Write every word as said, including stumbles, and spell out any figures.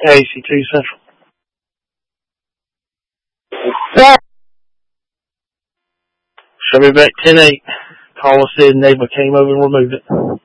A C two Central. Show me back ten eight. Call said neighbor came over and removed it.